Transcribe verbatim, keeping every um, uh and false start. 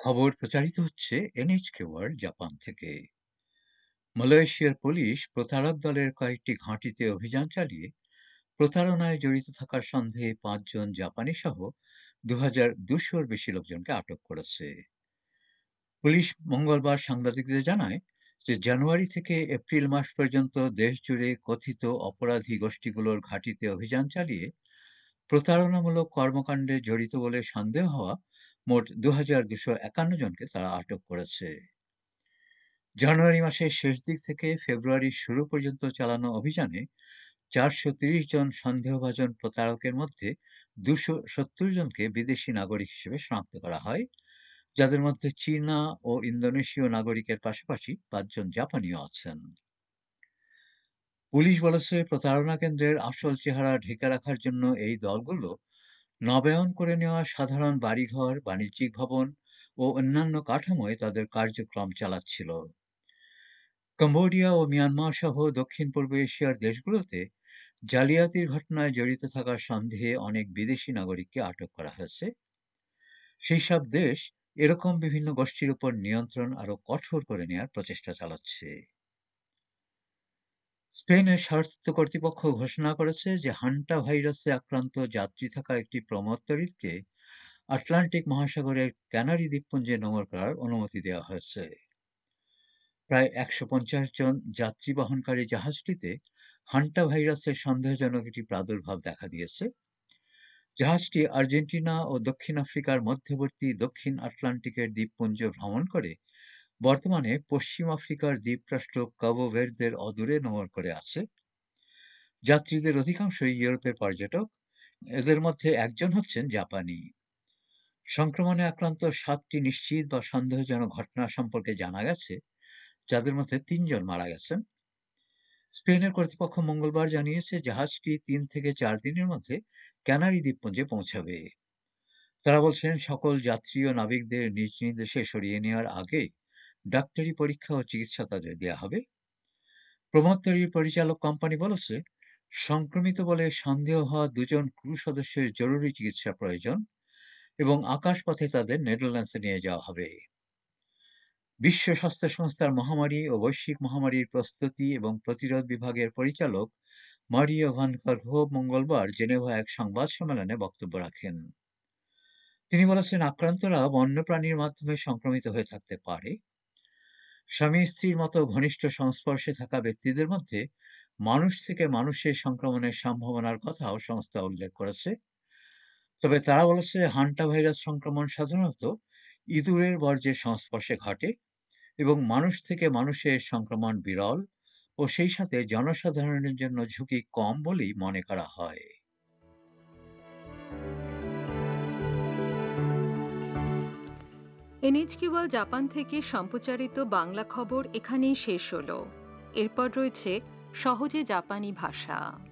খবর প্রচারিত হচ্ছে এনএইচকে ওয়ার্ল্ড জাপান থেকে। মালয়েশিয়ার পুলিশ প্রতারক দলের কয়েকটি ঘাঁটিতে অভিযান চালিয়ে প্রতারণায় জড়িত থাকার সন্দেহে পাঁচজন জাপানি সহ দু হাজার দুশোর বেশি লোকজনকে আটক করেছে। পুলিশ মঙ্গলবার সাংবাদিকদের জানায় যে জানুয়ারি থেকে এপ্রিল মাস পর্যন্ত দেশ জুড়ে কথিত অপরাধী গোষ্ঠীগুলোর ঘাঁটিতে অভিযান চালিয়ে প্রতারণামূলক কর্মকাণ্ডে জড়িত বলে সন্দেহ হওয়া মোট দু হাজার দুশো একান্ন জনকে তারা আটক করেছে। জানুয়ারি মাসের শেষ দিক থেকে ফেব্রুয়ারির শুরু পর্যন্ত চালানো অভিযানে চারশো তিরিশ জন সন্দেহভাজন প্রতারকের মধ্যে দুশো সত্তর জনকে বিদেশি নাগরিক হিসেবে শনাক্ত করা হয়, যাদের মধ্যে চীনা ও ইন্দোনেশীয় নাগরিকের পাশাপাশি পাঁচজন জাপানিও আছেন। পুলিশ বলেছে, প্রতারণা কেন্দ্রের আসল চেহারা ঢেকে রাখার জন্য এই দলগুলো নবায়ন করে নেওয়া সাধারণ বাড়িঘর, বাণিজ্যিক ভবন ও অন্যান্য কাঠামোয় তাদের কার্যক্রম চালাচ্ছিল। কম্বোডিয়া ও মিয়ানমার সহ দক্ষিণ পূর্ব এশিয়ার দেশগুলোতে জালিয়াতির ঘটনায় জড়িত থাকার সন্দেহে অনেক বিদেশি নাগরিককে আটক করা হয়েছে। সেই সব দেশ এরকম বিভিন্ন গোষ্ঠীর উপর নিয়ন্ত্রণ আরও কঠোর করে নেওয়ার প্রচেষ্টা চালাচ্ছে। স্পেনের স্বাস্থ্য কর্তৃপক্ষ ঘোষণা করেছে যে হান্টা ভাইরাসে আক্রান্ত যাত্রী থাকা একটি প্রমোত্তরিতকে আটলান্টিক মহাসাগরের ক্যানারি দ্বীপপুঞ্জে নোঙর করার অনুমতি দেওয়া হয়েছে। প্রায় একশো পঞ্চাশ জন যাত্রী বহনকারী জাহাজটিতে হান্টা ভাইরাসের সন্দেহজনক একটি প্রাদুর্ভাব দেখা দিয়েছে। জাহাজটি আর্জেন্টিনা ও দক্ষিণ আফ্রিকার মধ্যবর্তী দক্ষিণ আটলান্টিকের দ্বীপপুঞ্জ ভ্রমণ করে বর্তমানে পশ্চিম আফ্রিকার দ্বীপরাষ্ট্র কাবো ভের্দের অদূরে নোঙর করে আছে। যাত্রীদের অধিকাংশই ইউরোপের পর্যটক, এদের মধ্যে একজন হচ্ছেন জাপানি। সংক্রমণে আক্রান্ত সাতটি নিশ্চিত বা সন্দেহজনক ঘটনা সম্পর্কে জানা গেছে, যাদের মধ্যে তিনজন মারা গেছেন। স্পেনের কর্তৃপক্ষ মঙ্গলবার জানিয়েছে জাহাজটি তিন থেকে চার দিনের মধ্যে ক্যানারি দ্বীপপুঞ্জে পৌঁছাবে। তারা বলছেন, সকল যাত্রী ও নাবিকদের নিজ নিজ দেশে সরিয়ে নেওয়ার আগে ডাক্তারি পরীক্ষা ও চিকিৎসা তাদের দেওয়া হবে। প্রমোত্তরির পরিচালক কোম্পানি বলেছে, সংক্রমিত বলে সন্দেহ হওয়া দুজন ক্রু সদস্যের জরুরি চিকিৎসা প্রয়োজন এবং আকাশপথে তাদের নেদারল্যান্ডসে নিয়ে যাওয়া হবে। বিশ্ব স্বাস্থ্য সংস্থার মহামারী ও বৈশ্বিক মহামারীর প্রস্তুতি এবং প্রতিরোধ বিভাগের পরিচালক মারিও ভান কারভো মঙ্গলবার জেনেভা এক সংবাদ সম্মেলনে বক্তব্য রাখেন। তিনি বলেছেন, আক্রান্তরা বন্যপ্রাণীর মাধ্যমে সংক্রমিত হয়ে থাকতে পারে। স্বামী স্ত্রীর মতো ঘনিষ্ঠ সংস্পর্শে থাকা ব্যক্তিদের মধ্যে মানুষ থেকে মানুষের সংক্রমণের সম্ভাবনার কথাও সংস্থা উল্লেখ করেছে। তবে তারা বলেছে, হান্টা ভাইরাস সংক্রমণ সাধারণত ইঁদুরের বর্জ্যের সংস্পর্শে ঘটে এবং মানুষ থেকে মানুষের সংক্রমণ বিরল ও সেই সাথে জনসাধারণের জন্য ঝুঁকি কম বলেই মনে করা হয়। এনএইচকে ওয়ার্ল্ড জাপান থেকে সম্প্রচারিত বাংলা খবর এখানেই শেষ হলো। এরপর রয়েছে সহজে জাপানি ভাষা।